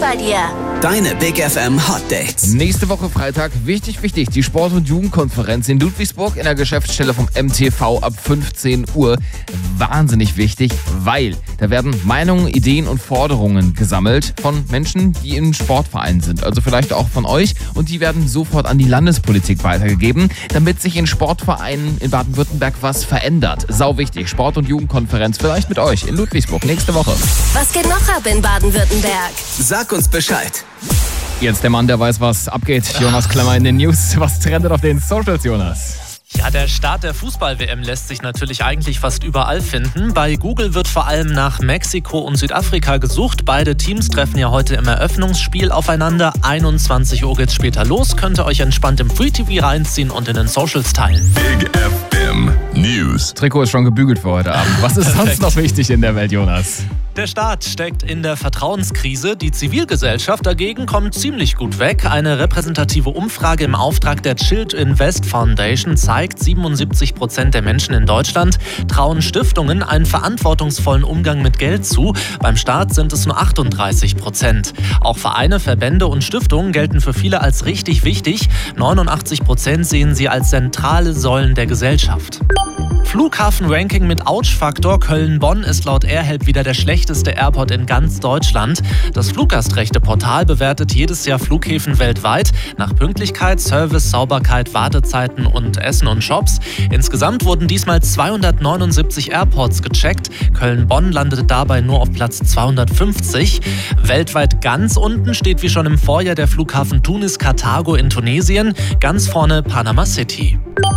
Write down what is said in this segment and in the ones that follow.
bei dir. Deine Big FM Hot Dates. Nächste Woche Freitag, wichtig, die Sport- und Jugendkonferenz in Ludwigsburg in der Geschäftsstelle vom MTV ab 15 Uhr. Wahnsinnig wichtig, weil da werden Meinungen, Ideen und Forderungen gesammelt von Menschen, die in Sportvereinen sind. Also vielleicht auch von euch. Und die werden sofort an die Landespolitik weitergegeben, damit sich in Sportvereinen in Baden-Württemberg was verändert. Sau wichtig, Sport- und Jugendkonferenz vielleicht mit euch in Ludwigsburg nächste Woche. Was geht noch ab in Baden-Württemberg? Sag uns Bescheid. Jetzt der Mann, der weiß, was abgeht. Jonas Klemmer in den News. Was trendet auf den Socials, Jonas? Ja, der Start der Fußball-WM lässt sich natürlich eigentlich fast überall finden. Bei Google wird vor allem nach Mexiko und Südafrika gesucht. Beide Teams treffen ja heute im Eröffnungsspiel aufeinander. 21 Uhr geht's später los. Könnt ihr euch entspannt im Free-TV reinziehen und in den Socials teilen. Big FM News. Trikot ist schon gebügelt für heute Abend. Was ist sonst noch wichtig in der Welt, Jonas? Der Staat steckt in der Vertrauenskrise. Die Zivilgesellschaft dagegen kommt ziemlich gut weg. Eine repräsentative Umfrage im Auftrag der Child Invest Foundation zeigt, 77% der Menschen in Deutschland trauen Stiftungen einen verantwortungsvollen Umgang mit Geld zu. Beim Staat sind es nur 38%. Auch Vereine, Verbände und Stiftungen gelten für viele als richtig wichtig. 89% sehen sie als zentrale Säulen der Gesellschaft. Flughafen-Ranking mit Ouch-Faktor. Köln-Bonn ist laut Airhelp wieder der schlechteste Airport in ganz Deutschland. Das Fluggastrechte-Portal bewertet jedes Jahr Flughäfen weltweit nach Pünktlichkeit, Service, Sauberkeit, Wartezeiten und Essen und Shops. Insgesamt wurden diesmal 279 Airports gecheckt. Köln-Bonn landete dabei nur auf Platz 250. Weltweit ganz unten steht wie schon im Vorjahr der Flughafen Tunis-Karthago in Tunesien. Ganz vorne Panama City.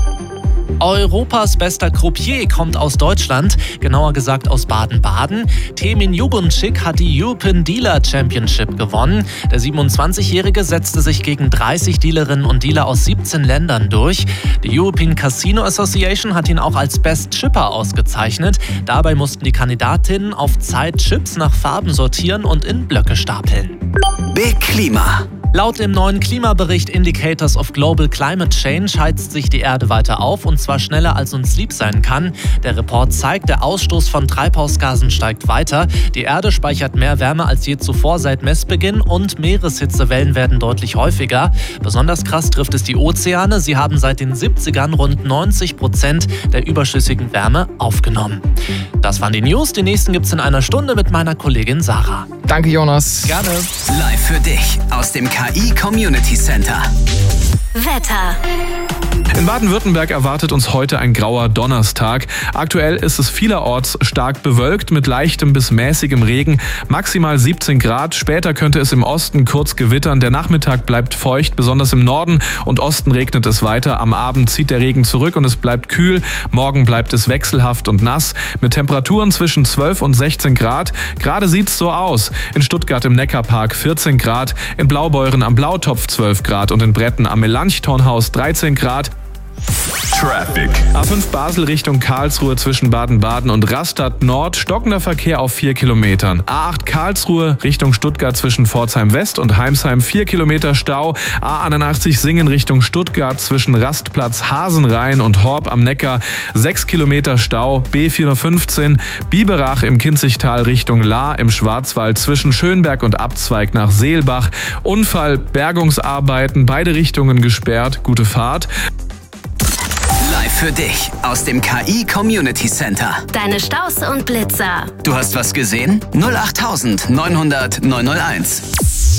Europas bester Croupier kommt aus Deutschland, genauer gesagt aus Baden-Baden. Temin Jugunčić hat die European Dealer Championship gewonnen. Der 27-Jährige setzte sich gegen 30 Dealerinnen und Dealer aus 17 Ländern durch. Die European Casino Association hat ihn auch als Best Chipper ausgezeichnet. Dabei mussten die Kandidatinnen auf Zeit Chips nach Farben sortieren und in Blöcke stapeln. Big Klima. Laut dem neuen Klimabericht Indicators of Global Climate Change heizt sich die Erde weiter auf und zwar schneller als uns lieb sein kann. Der Report zeigt, der Ausstoß von Treibhausgasen steigt weiter. Die Erde speichert mehr Wärme als je zuvor seit Messbeginn und Meereshitzewellen werden deutlich häufiger. Besonders krass trifft es die Ozeane. Sie haben seit den 70ern rund 90% der überschüssigen Wärme aufgenommen. Das waren die News. Die nächsten gibt's in einer Stunde mit meiner Kollegin Sarah. Danke, Jonas. Gerne. Live für dich aus dem KI Community Center. Wetter. In Baden-Württemberg erwartet uns heute ein grauer Donnerstag. Aktuell ist es vielerorts stark bewölkt mit leichtem bis mäßigem Regen, maximal 17 Grad. Später könnte es im Osten kurz gewittern. Der Nachmittag bleibt feucht, besonders im Norden und Osten regnet es weiter. Am Abend zieht der Regen zurück und es bleibt kühl. Morgen bleibt es wechselhaft und nass mit Temperaturen zwischen 12 und 16 Grad. Gerade sieht's so aus. In Stuttgart im Neckarpark 14 Grad, in Blaubeuren am Blautopf 12 Grad und in Bretten am Melanchthonhaus 13 Grad. Traffic. A5 Basel Richtung Karlsruhe zwischen Baden-Baden und Rastatt Nord. Stockender Verkehr auf 4 Kilometern. A8 Karlsruhe Richtung Stuttgart zwischen Pforzheim West und Heimsheim 4 Kilometer Stau. A81 Singen Richtung Stuttgart zwischen Rastplatz Hasenrhein und Horb am Neckar 6 Kilometer Stau. B415 Biberach im Kinzigtal Richtung Lahr im Schwarzwald zwischen Schönberg und Abzweig nach Seelbach. Unfall, Bergungsarbeiten, beide Richtungen gesperrt. Gute Fahrt. Live für dich aus dem KI Community Center. Deine Staus und Blitzer. Du hast was gesehen? 08900 901.